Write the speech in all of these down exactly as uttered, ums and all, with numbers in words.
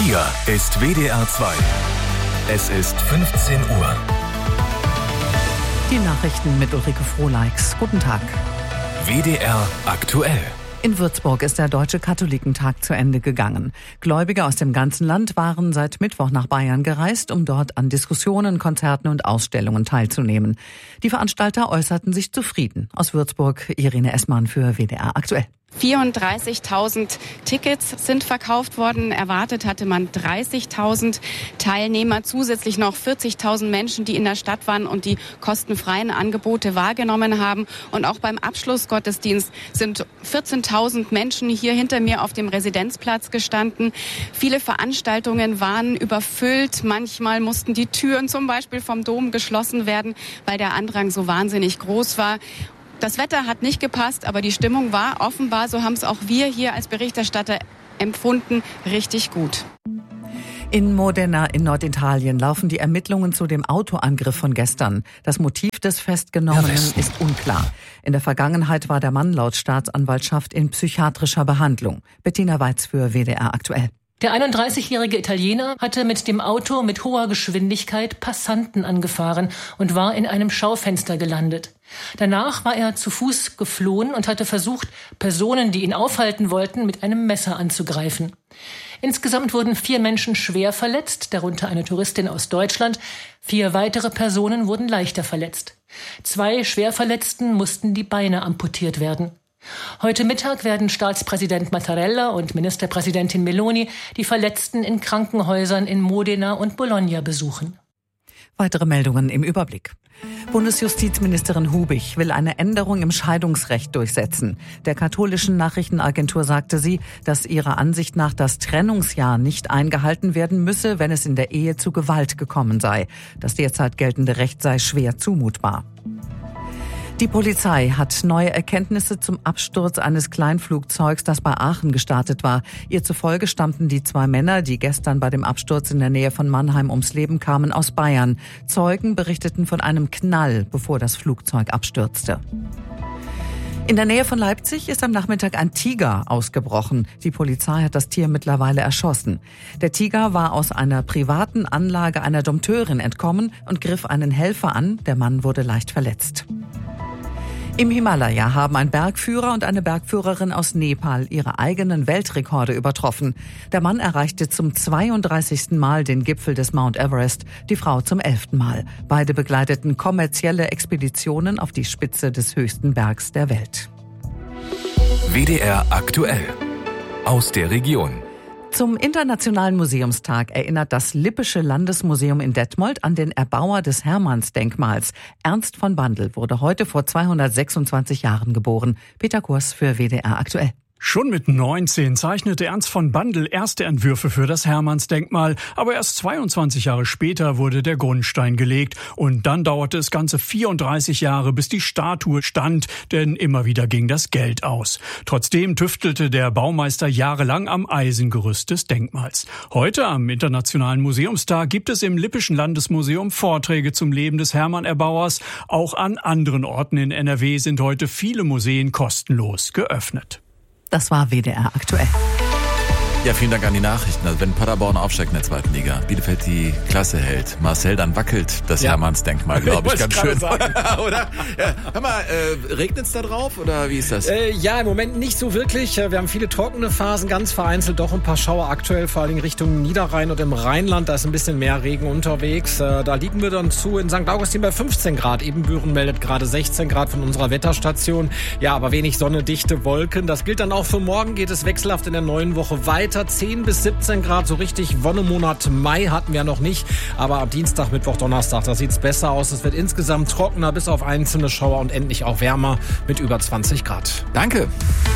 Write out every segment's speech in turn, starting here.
Hier ist W D R zwei. Es ist fünfzehn Uhr. Die Nachrichten mit Ulrike Frohleix. Guten Tag. W D R aktuell. In Würzburg ist der Deutsche Katholikentag zu Ende gegangen. Gläubige aus dem ganzen Land waren seit Mittwoch nach Bayern gereist, um dort an Diskussionen, Konzerten und Ausstellungen teilzunehmen. Die Veranstalter äußerten sich zufrieden. Aus Würzburg Irene Essmann für W D R aktuell. vierunddreißigtausend Tickets sind verkauft worden. Erwartet hatte man dreißigtausend Teilnehmer. Zusätzlich noch vierzigtausend Menschen, die in der Stadt waren und die kostenfreien Angebote wahrgenommen haben. Und auch beim Abschlussgottesdienst sind vierzehntausend Menschen hier hinter mir auf dem Residenzplatz gestanden. Viele Veranstaltungen waren überfüllt. Manchmal mussten die Türen zum Beispiel vom Dom geschlossen werden, weil der Andrang so wahnsinnig groß war. Das Wetter hat nicht gepasst, aber die Stimmung war offenbar, so haben es auch wir hier als Berichterstatter empfunden, richtig gut. In Modena in Norditalien laufen die Ermittlungen zu dem Autoangriff von gestern. Das Motiv des Festgenommenen ist unklar. In der Vergangenheit war der Mann laut Staatsanwaltschaft in psychiatrischer Behandlung. Bettina Weiz für W D R aktuell. Der einunddreißigjährige Italiener hatte mit dem Auto mit hoher Geschwindigkeit Passanten angefahren und war in einem Schaufenster gelandet. Danach war er zu Fuß geflohen und hatte versucht, Personen, die ihn aufhalten wollten, mit einem Messer anzugreifen. Insgesamt wurden vier Menschen schwer verletzt, darunter eine Touristin aus Deutschland. Vier weitere Personen wurden leichter verletzt. Zwei Schwerverletzten mussten die Beine amputiert werden. Heute Mittag werden Staatspräsident Mattarella und Ministerpräsidentin Meloni die Verletzten in Krankenhäusern in Modena und Bologna besuchen. Weitere Meldungen im Überblick. Bundesjustizministerin Hubich will eine Änderung im Scheidungsrecht durchsetzen. Der katholischen Nachrichtenagentur sagte sie, dass ihrer Ansicht nach das Trennungsjahr nicht eingehalten werden müsse, wenn es in der Ehe zu Gewalt gekommen sei. Das derzeit geltende Recht sei schwer zumutbar. Die Polizei hat neue Erkenntnisse zum Absturz eines Kleinflugzeugs, das bei Aachen gestartet war. Ihr zufolge stammten die zwei Männer, die gestern bei dem Absturz in der Nähe von Mannheim ums Leben kamen, aus Bayern. Zeugen berichteten von einem Knall, bevor das Flugzeug abstürzte. In der Nähe von Leipzig ist am Nachmittag ein Tiger ausgebrochen. Die Polizei hat das Tier mittlerweile erschossen. Der Tiger war aus einer privaten Anlage einer Dompteurin entkommen und griff einen Helfer an. Der Mann wurde leicht verletzt. Im Himalaya haben ein Bergführer und eine Bergführerin aus Nepal ihre eigenen Weltrekorde übertroffen. Der Mann erreichte zum zweiunddreißigsten Mal den Gipfel des Mount Everest, die Frau zum elften Mal. Beide begleiteten kommerzielle Expeditionen auf die Spitze des höchsten Bergs der Welt. W D R aktuell. Aus der Region. Zum Internationalen Museumstag erinnert das Lippische Landesmuseum in Detmold an den Erbauer des Hermannsdenkmals. Ernst von Bandel wurde heute vor zweihundertsechsundzwanzig Jahren geboren. Peter Kurs für W D R aktuell. Schon mit neunzehn zeichnete Ernst von Bandel erste Entwürfe für das Hermannsdenkmal, aber erst zweiundzwanzig Jahre später wurde der Grundstein gelegt und dann dauerte es ganze vierunddreißig Jahre, bis die Statue stand, denn immer wieder ging das Geld aus. Trotzdem tüftelte der Baumeister jahrelang am Eisengerüst des Denkmals. Heute am Internationalen Museumstag gibt es im Lippischen Landesmuseum Vorträge zum Leben des Hermann-Erbauers. Auch an anderen Orten in N R W sind heute viele Museen kostenlos geöffnet. Das war W D R aktuell. Ja, vielen Dank an die Nachrichten. Also wenn Paderborn aufsteigt in der zweiten Liga, Bielefeld die Klasse hält, Marcel, dann wackelt das ja. Hermannsdenkmal, glaube ich, ich ganz schön. Oder? Ja, hör mal, äh, regnet's da drauf oder wie ist das? Äh, ja, im Moment nicht so wirklich. Wir haben viele trockene Phasen, ganz vereinzelt doch ein paar Schauer aktuell, vor allem Richtung Niederrhein und im Rheinland. Da ist ein bisschen mehr Regen unterwegs. Äh, da liegen wir dann zu in Sankt Augustin bei fünfzehn Grad. Ebenbüren meldet gerade sechzehn Grad von unserer Wetterstation. Ja, aber wenig Sonne, dichte Wolken. Das gilt dann auch für morgen, geht es wechselhaft in der neuen Woche weiter. zehn bis siebzehn Grad, so richtig Wonnemonat Mai hatten wir noch nicht. Aber ab Dienstag, Mittwoch, Donnerstag, da sieht's besser aus. Es wird insgesamt trockener, bis auf einzelne Schauer und endlich auch wärmer mit über zwanzig Grad. Danke.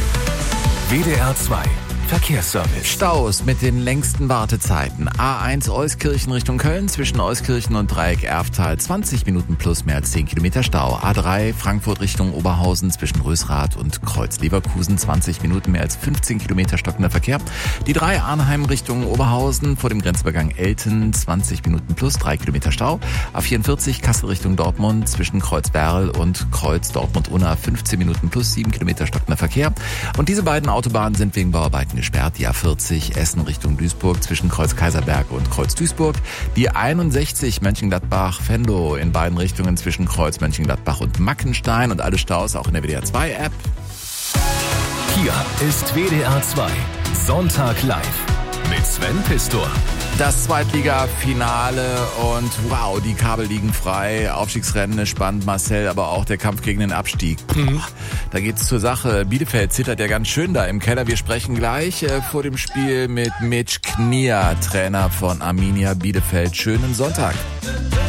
W D R zwei. Verkehrsservice. Staus mit den längsten Wartezeiten. A eins Euskirchen Richtung Köln zwischen Euskirchen und Dreieck Erftal zwanzig Minuten plus mehr als zehn Kilometer Stau. A drei Frankfurt Richtung Oberhausen zwischen Rösrath und Kreuz Leverkusen zwanzig Minuten mehr als fünfzehn Kilometer stockender Verkehr. Die drei Arnheim Richtung Oberhausen vor dem Grenzübergang Elten zwanzig Minuten plus drei Kilometer Stau. A vierundvierzig Kassel Richtung Dortmund zwischen Kreuz Berl und Kreuz Dortmund-Unna fünfzehn Minuten plus sieben Kilometer stockender Verkehr. Und diese beiden Autobahnen sind wegen Bauarbeiten gesperrt. Die A vierzig Essen Richtung Duisburg zwischen Kreuz Kaiserberg und Kreuz Duisburg. Die einundsechzig Mönchengladbach-Venlo in beiden Richtungen zwischen Kreuz Mönchengladbach und Mackenstein und alle Staus auch in der W D R zwei App. Hier ist W D R zwei Sonntag live mit Sven Pistor. Das Zweitliga-Finale und wow, die Kabel liegen frei. Aufstiegsrennen ist spannend, Marcel, aber auch der Kampf gegen den Abstieg. Mhm. Da geht's zur Sache. Bielefeld zittert ja ganz schön da im Keller. Wir sprechen gleich äh, vor dem Spiel mit Mitch Knier, Trainer von Arminia Bielefeld. Schönen Sonntag.